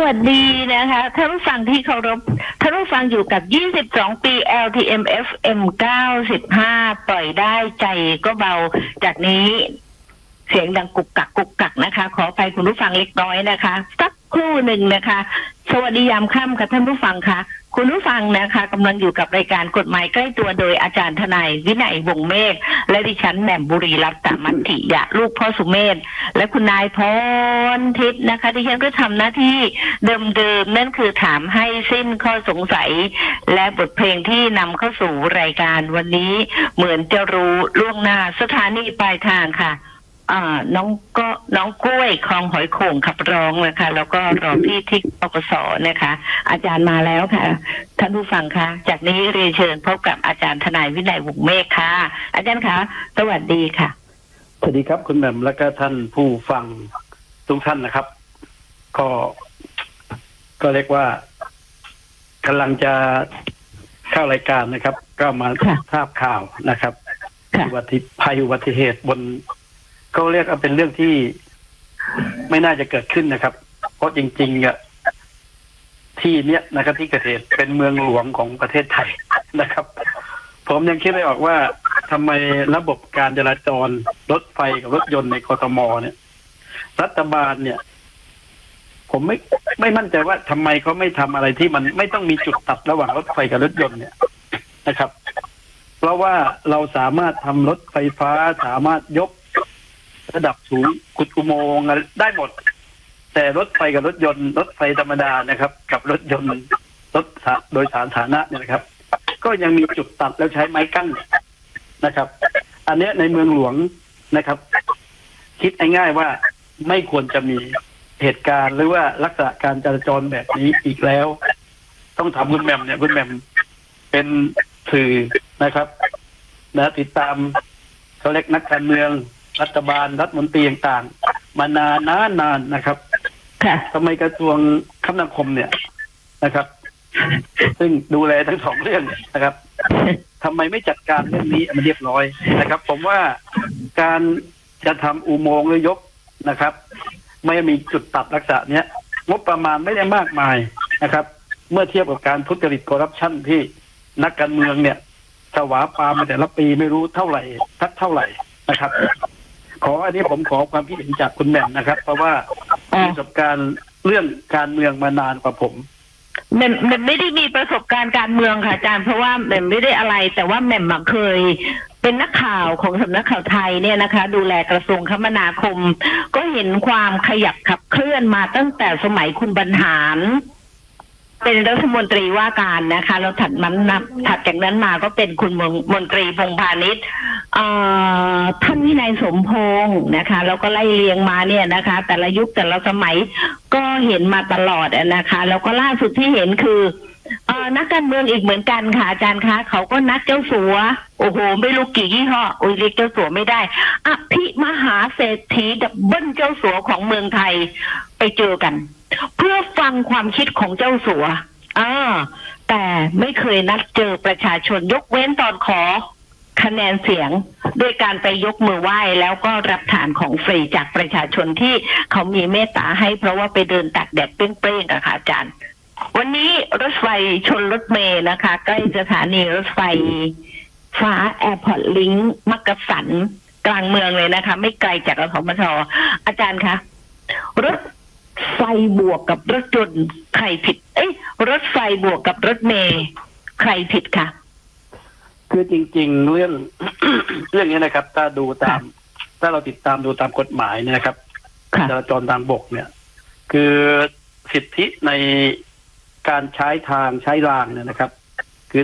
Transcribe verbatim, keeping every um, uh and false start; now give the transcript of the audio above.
วัสดีนะคะท่านผู้ฟังที่เคารพท่านผู้ฟังอยู่กับยี่สิบสองปี แอล ที เอ็ม เอฟ เอ็ม เก้าสิบห้า ปล่อยได้ใจก็เบาจากนี้เสียงดังกุกกักกุกกักนะคะขออภัยคุณผู้ฟังเล็กน้อยนะคะสักครู่หนึ่งนะคะสวัสดียามค่ำค่ะท่านผู้ฟังค่ะคุณผู้ฟังนะคะกำลังอยู่กับรายการกฎหมายใกล้ตัวโดยอาจารย์ทนายวินัยวงศ์เมฆและดิฉันแหม่มบุรีรัตน์ตมัตถิยะลูกพ่อสุเมธและคุณนายพรทิพย์นะคะดิฉันก็ทำหน้าที่เดิมๆนั่นคือถามให้สิ้นข้อสงสัยและบทเพลงที่นำเข้าสู่รายการวันนี้เหมือนจะรู้ล่วงหน้าสถานีปลายทางค่ะอ่าน้องก็น้องกล้วยคลองหอยโข่งขับร้องนะคะแล้วก็รอพี่ทิกปกสนะคะอาจารย์มาแล้วค่ะท่านผู้ฟังคะจากนี้เรียนเชิญพบกับอาจารย์ทนายวินัยวงศ์เมฆค่ะอาจารย์คะสวัสดีค่ะสวัสดีครับคุณแหม่มและก็ท่านผู้ฟังทุกท่านนะครับก็ก็เรียกว่ากำลังจะเข้ารายการนะครับก็มาทราบข่าวนะครับอุบัติภัยอุบัติเหตุบนเขาเรียกว่าเป็นเรื่องที่ไม่น่าจะเกิดขึ้นนะครับเพราะจริงๆอ่ะที่เนี้ยนะครับที่เกิดเหตุเป็นเมืองหลวงของประเทศไทยนะครับผมยังคิดไม่ออกว่าทำไมระบบการจราจรรถไฟกับรถยนต์ในกทมเนี่ยรัฐบาลเนี่ยผมไม่ไม่มั่นใจว่าทำไมเขาไม่ทำอะไรที่มันไม่ต้องมีจุดตัดระหว่างรถไฟกับรถยนต์เนี่ยนะครับเพราะว่าเราสามารถทำรถไฟฟ้าสามารถยกระดับสูงขุดอุโมงค์ได้หมดแต่รถไฟกับรถยนต์รถไฟธรรมดานะครับกับรถยนต์รถโดยสารสาธารณะเนี่ยนะครับก็ยังมีจุดตัดแล้วใช้ไม้กั้นนะครับอันนี้ในเมืองหลวงนะครับคิดง่ายๆว่าไม่ควรจะมีเหตุการณ์หรือว่าลักษณะการจราจรแบบนี้อีกแล้วต้องถามคุณแหม่มเนี่ยคุณแหม่มเป็นสื่อนะครับนะติดตามเขาเรียกนักการเมืองรัฐบาลรัฐมนตรีต่างๆมานานนานนานนะครับทำไมกระทรวงคมนาคมเนี่ยนะครับซึ่งดูแลทั้งสองเรื่องนะครับทำไมไม่จัดการเรื่องนี้มันเรียบร้อยนะครับผมว่าการจะทำอุโมงค์หรือยกนะครับไม่มีจุดตัดลักษณะเนี้ยงบประมาณไม่ได้มากมายนะครับเมื่อเทียบกับการทุจริตคอร์รัปชันที่นักการเมืองเนี่ยถวาปามาแต่ละปีไม่รู้เท่าไหร่ทักเท่าไหร่นะครับขออันนี้ผมขอความคิดเห็นจากคุณแหม่มนะครับเพราะว่ามีประสบการณ์เรื่องการเมืองมานานกว่าผมแหม่มแหม่มไม่ได้มีประสบการณ์การเมืองค่ะอาจารย์เพราะว่าแหม่มไม่ได้อะไรแต่ว่าแหม่มเคยเป็นนักข่าวของสำนักข่าวไทยเนี่ยนะคะดูแลกระทรวงคมนาคมก็เห็นความขยับขับเคลื่อนมาตั้งแต่สมัยคุณบรรหารเป็นรัฐมนตรีว่าการนะคะแล้วถัดมันถัดจากนั้นมาก็เป็นคุณมนตรีพงษ์พาณิชย์ท่านวินัยสมพงษ์นะคะแล้วก็ไล่เรียงมาเนี่ยนะคะแต่ละยุคแต่ละสมัยก็เห็นมาตลอดนะคะแล้วก็ล่าสุดที่เห็นคือเออนักการเมืองอีกเหมือนกันค่ะอาจารย์คะเขาก็นัดเจ้าสัวโอ้โหไม่รู้กี่ยี่ห้อโอ้ยเรียกเจ้าสัวไม่ได้อภิมหาเศรษฐีดับเบิ้ลเจ้าสัวของเมืองไทยไปเจอกันเพื่อฟังความคิดของเจ้าสัวอ่าแต่ไม่เคยนัดเจอประชาชนยกเว้นตอนขอคะแนนเสียงโดยการไปยกมือไหว้แล้วก็รับฐานของฟรีจากประชาชนที่เขามีเมตตาให้เพราะว่าไปเดินตากแดดเปรี้ยงๆอะค่ะอาจารย์วันนี้รถไฟชนรถเมล์นะคะใกล้สถานีรถไฟฟ้าแอร์พอร์ตลิงก์มักกะสันกลางเมืองเลยนะคะไม่ไกลจากกทมทอาจารย์คะรถไฟบวกกับรถยนต์ใครผิดเอ้ยรถไฟบวกกับรถเมล์ใครผิดคะคือจริงๆเรื่อง เรื่องนี้นะครับถ้าดูตามถ้าเราติดตามดูตามกฎหมายเนี่ยนะครับจราจรทางบกเนี่ยคือสิทธิในการใช้ทางใช้รางเนี่ยนะครับ